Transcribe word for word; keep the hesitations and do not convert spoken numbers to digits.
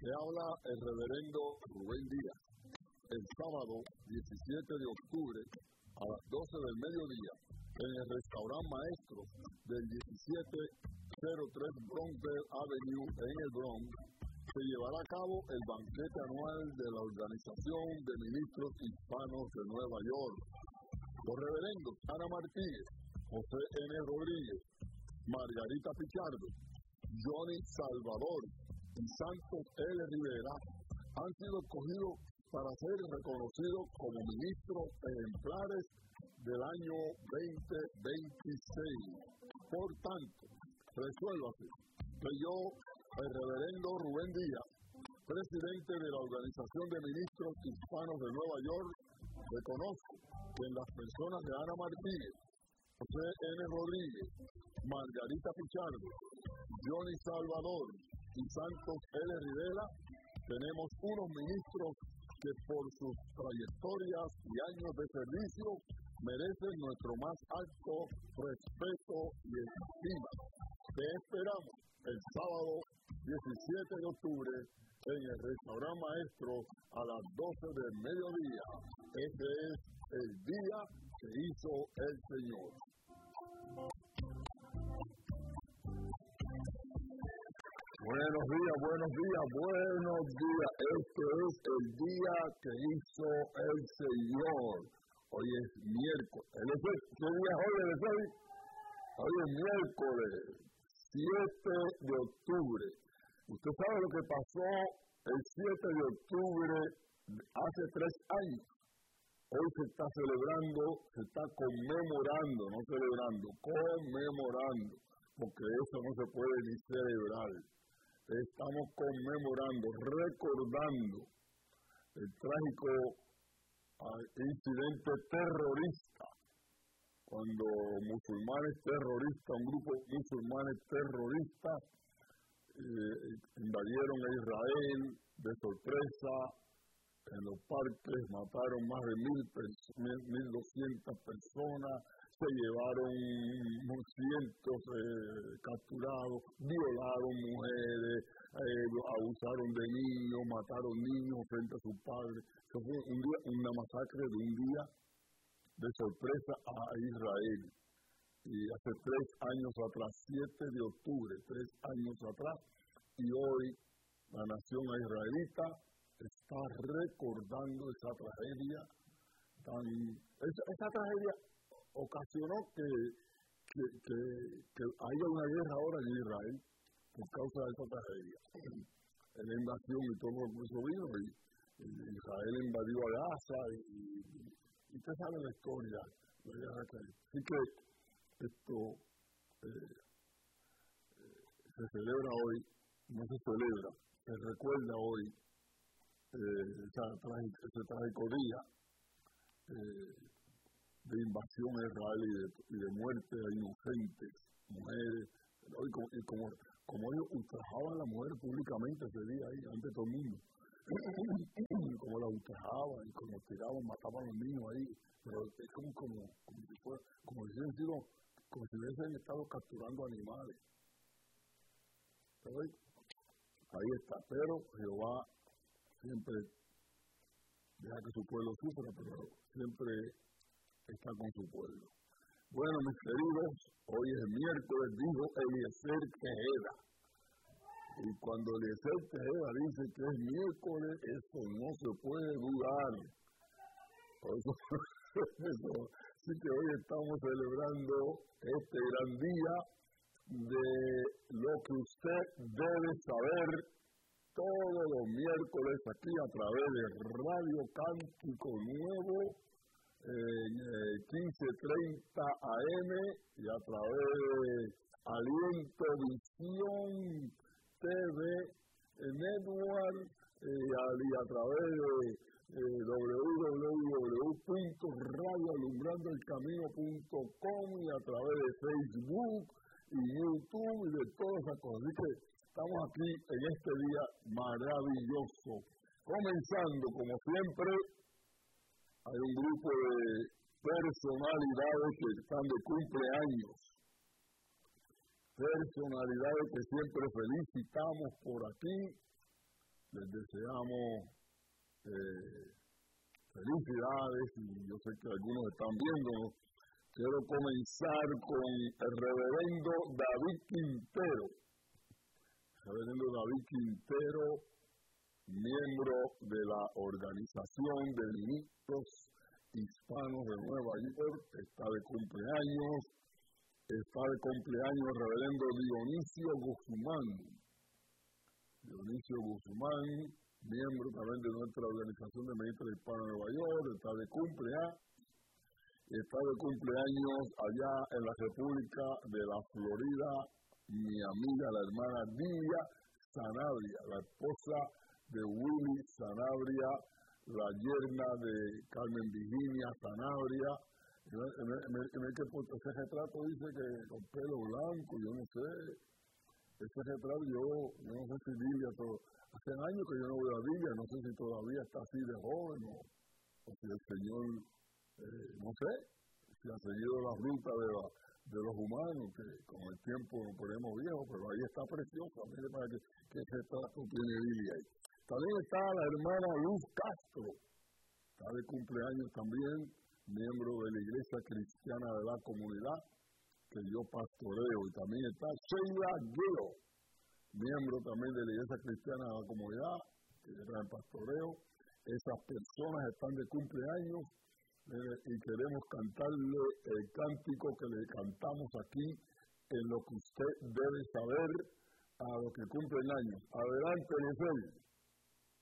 Le habla el reverendo Rubén Díaz. El sábado diecisiete de octubre a las doce del mediodía en el restaurante Maestro del diecisiete cero tres Bronxville Avenue en el Bronx se llevará a cabo el banquete anual de la Organización de Ministros Hispanos de Nueva York. Los reverendos Ana Martínez, José N. Rodríguez, Margarita Pichardo, Johnny Salvador y Santos L. Rivera han sido escogidos para ser reconocidos como ministros ejemplares del año veinte veintiséis. Por tanto, resuélvase que yo, el reverendo Rubén Díaz, presidente de la Organización de Ministros Hispanos de Nueva York, reconozco que en las personas de Ana Martínez, José N. Rodríguez, Margarita Pichardo, Johnny Salvador y Santos L. Rivera, tenemos unos ministros que por sus trayectorias y años de servicio merecen nuestro más alto respeto y estima. Te esperamos el sábado diecisiete de octubre en el restaurante Maestro a las doce del mediodía. Este es el día que hizo el Señor. Buenos días, buenos días, buenos días. Este es el día que hizo el Señor. Hoy es miércoles. ¿Qué día es hoy? Hoy es miércoles, siete de octubre. Usted sabe lo que pasó el siete de octubre hace tres años. Hoy se está celebrando, se está conmemorando, no celebrando, conmemorando, porque eso no se puede ni celebrar. Estamos conmemorando, recordando el trágico uh, incidente terrorista, cuando musulmanes terroristas, un grupo de musulmanes terroristas eh, invadieron a Israel de sorpresa en los parques, mataron más de mil doscientas personas, se llevaron cientos eh, capturados, violaron mujeres, eh, abusaron de niños, mataron niños frente a sus padres. Eso fue un día, una masacre de un día de sorpresa a Israel. Y hace tres años atrás, siete de octubre, tres años atrás, y hoy la nación israelita está recordando esa tragedia. Tan, esa, esa tragedia ocasionó que, que, que, que haya una guerra ahora en Israel por causa de esa tragedia. La invasión y todo eso vino, y, y Israel invadió a Gaza, y, y, y usted sabe la historia. Así que esto eh, eh, se celebra hoy, no se celebra, se recuerda hoy eh, esa trágico, ese trágico día eh, de invasión a Israel y de, y de muerte de inocentes, mujeres, y como, y como, como ellos ultrajaban a la mujer públicamente ese día ahí, ante todo el mundo, como la ultrajaban y como tiraban, mataban a los niños ahí, pero es como, como, como si fuera, como si hubiesen sido, como si hubiesen estado capturando animales. ¿Sabes? Ahí está, pero Jehová siempre deja que su pueblo sufra, pero siempre está con su pueblo. Bueno, mis queridos, hoy es miércoles, dijo Eliezer Tejeda. Y cuando Eliezer Tejeda dice que es miércoles, eso no se puede dudar. Por eso, eso, así que hoy estamos celebrando este gran día de lo que usted debe saber todos los miércoles aquí a través de Radio Cántico Nuevo, en eh, quince treinta A M y a través de Aliento Visión T V Network eh, y a través de eh, w w w punto radio alumbrando el camino punto com y a través de Facebook y YouTube y de todas esas cosas. Así que estamos aquí en este día maravilloso. Comenzando, como siempre, hay un grupo de personalidades que están de cumpleaños. Personalidades que siempre felicitamos por aquí. les deseamos eh, felicidades y yo sé que algunos están viéndonos. Quiero comenzar con el reverendo David Quintero. El reverendo David Quintero, miembro de la Organización de Ministros Hispanos de Nueva York, está de cumpleaños. Está de cumpleaños el reverendo Dionisio Guzmán. Dionisio Guzmán, miembro también de nuestra Organización de Ministros Hispanos de Nueva York, está de cumpleaños. Está de cumpleaños allá en la República de la Florida, mi amiga, la hermana Dilia Sanabria, la esposa de Willy Sanabria, la yerna de Carmen Virginia Sanabria. En el que ese retrato dice que con pelo blanco, yo no sé, ese retrato yo, yo no sé si Dilia, todo, hace años que yo no veo a Dilia, no sé si todavía está así de joven o, o si el Señor, eh, no sé, si ha seguido la ruta de, la, de los humanos, que con el tiempo nos ponemos viejos, pero ahí está preciosa, mire para que, que retrato tiene Dilia ahí. También está la hermana Luz Castro, está de cumpleaños también, miembro de la Iglesia Cristiana de la Comunidad, que yo pastoreo. Y también está Sheila Guero, miembro también de la Iglesia Cristiana de la Comunidad, que yo también pastoreo. Esas personas están de cumpleaños eh, y queremos cantarle el cántico que le cantamos aquí, en lo que usted debe saber a los que cumplen años. Adelante, Lucel.